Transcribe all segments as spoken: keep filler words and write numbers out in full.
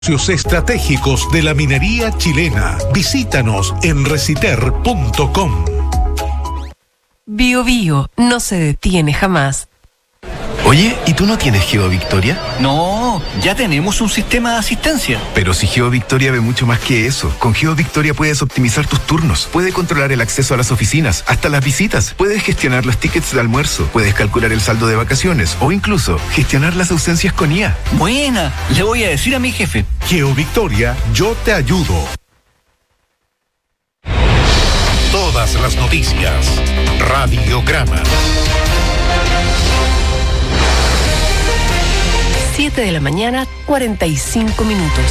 Estratégicos de la minería chilena. Visítanos en reciter punto com. Bio Bio no se detiene jamás. Oye, ¿y tú no tienes GeoVictoria? No, ya tenemos un sistema de asistencia. Pero si GeoVictoria ve mucho más que eso. Con GeoVictoria puedes optimizar tus turnos, puedes controlar el acceso a las oficinas, hasta las visitas, puedes gestionar los tickets de almuerzo, puedes calcular el saldo de vacaciones o incluso gestionar las ausencias con I A. Buena, le voy a decir a mi jefe. GeoVictoria, yo te ayudo. Todas las noticias. Radiograma. siete de la mañana, cuarenta y cinco minutos.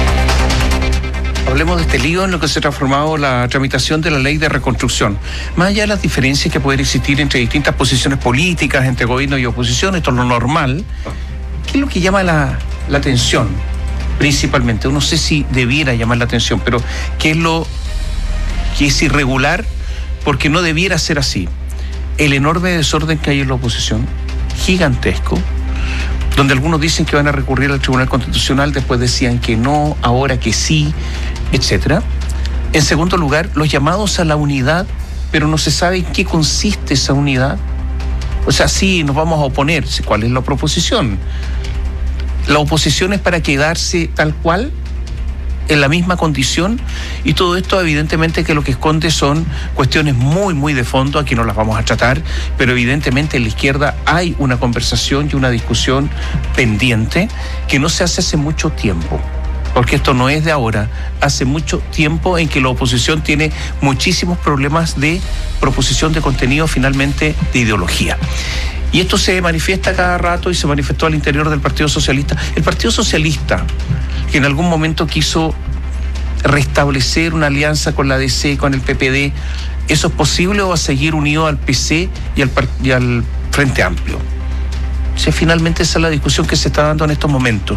Hablemos de este lío en lo que se ha transformado la tramitación de la ley de reconstrucción. Más allá de las diferencias que pueden existir entre distintas posiciones políticas, entre gobierno y oposición, esto es lo normal. ¿Qué es lo que llama la, la atención? Principalmente, no sé si debiera llamar la atención, pero ¿qué es lo que es irregular? Porque no debiera ser así. El enorme desorden que hay en la oposición, gigantesco, donde algunos dicen que van a recurrir al Tribunal Constitucional, después decían que no, ahora que sí, etcétera. En segundo lugar, los llamados a la unidad, pero no se sabe en qué consiste esa unidad. O sea, sí, nos vamos a oponer. ¿Cuál es la proposición? ¿La oposición es para quedarse tal cual, en la misma condición? Y todo esto evidentemente que lo que esconde son cuestiones muy muy de fondo, aquí no las vamos a tratar, pero evidentemente en la izquierda hay una conversación y una discusión pendiente que no se hace hace mucho tiempo, porque esto no es de ahora, hace mucho tiempo en que la oposición tiene muchísimos problemas de proposición de contenido, finalmente de ideología. Y esto se manifiesta cada rato y se manifestó al interior del Partido Socialista. El Partido Socialista, que en algún momento quiso restablecer una alianza con la D C, con el P P D, ¿eso es posible o va a seguir unido al P C y al, y al Frente Amplio? O sea, finalmente esa es la discusión que se está dando en estos momentos.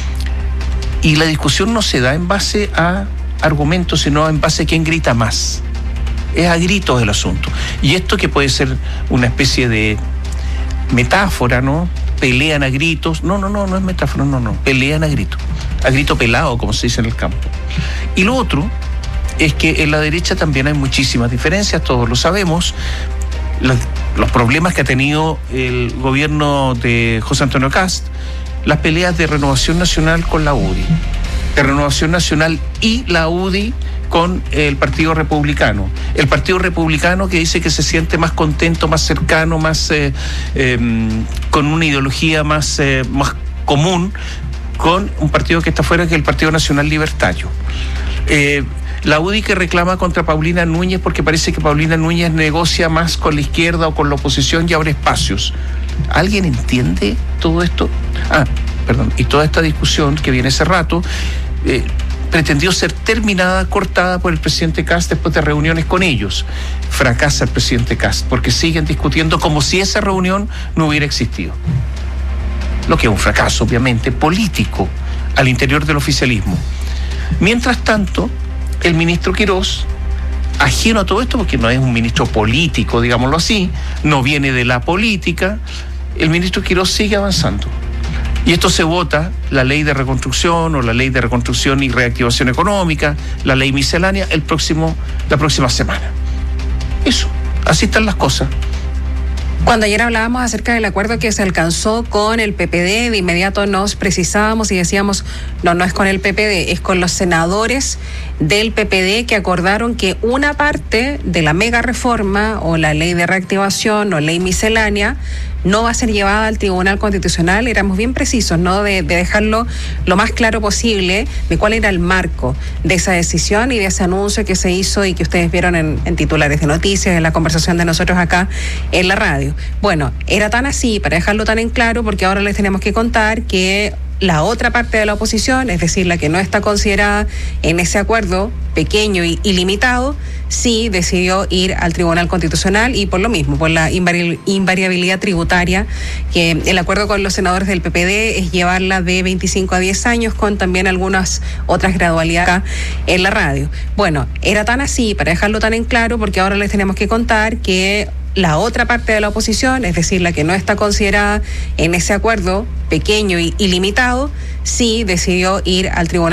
Y la discusión no se da en base a argumentos, sino en base a quién grita más. Es a gritos el asunto. Y esto que puede ser una especie de metáfora, ¿no? Pelean a gritos. No, no, no, no es metáfora, no, no. Pelean a gritos. A grito pelado, como se dice en el campo. Y lo otro es que en la derecha también hay muchísimas diferencias, todos lo sabemos. Los, los problemas que ha tenido el gobierno de José Antonio Kast, las peleas de Renovación Nacional con la U D I, de Renovación Nacional y la U D I con el Partido Republicano. El Partido Republicano que dice que se siente más contento, más cercano, más eh, eh, con una ideología más, eh, más común con un partido que está fuera, que es el Partido Nacional Libertario. Eh, la U D I que reclama contra Paulina Núñez porque parece que Paulina Núñez negocia más con la izquierda o con la oposición y abre espacios. ¿Alguien entiende todo esto? Ah, perdón. Y toda esta discusión que viene hace rato eh, pretendió ser terminada, cortada por el presidente Kast después de reuniones con ellos. Fracasa el presidente Kast porque siguen discutiendo como si esa reunión no hubiera existido. Lo que es un fracaso, obviamente, político al interior del oficialismo. Mientras tanto, el ministro Quirós, ajeno a todo esto, porque no es un ministro político, digámoslo así, no viene de la política, el ministro Quirós sigue avanzando. Y esto se vota, la ley de reconstrucción o la ley de reconstrucción y reactivación económica, la ley miscelánea, el próximo, la próxima semana. Eso, así están las cosas. Cuando ayer hablábamos acerca del acuerdo que se alcanzó con el P P D, de inmediato nos precisábamos y decíamos, no, no es con el P P D, es con los senadores del P P D que acordaron que una parte de la mega reforma o la ley de reactivación o ley miscelánea no va a ser llevada al Tribunal Constitucional. Éramos bien precisos, ¿no? De, de dejarlo lo más claro posible de cuál era el marco de esa decisión y de ese anuncio que se hizo y que ustedes vieron en, en titulares de noticias, en la conversación de nosotros acá en la radio. Bueno, era tan así, para dejarlo tan en claro, porque ahora les tenemos que contar que la otra parte de la oposición, es decir, la que no está considerada en ese acuerdo pequeño y ilimitado, sí decidió ir al Tribunal Constitucional y por lo mismo, por la invari- invariabilidad tributaria, que el acuerdo con los senadores del P P D es llevarla de veinticinco a diez años con también algunas otras gradualidades acá en la radio. Bueno, era tan así, para dejarlo tan en claro, porque ahora les tenemos que contar que La otra parte de la oposición, es decir, la que no está considerada en ese acuerdo pequeño y ilimitado, sí decidió ir al Tribunal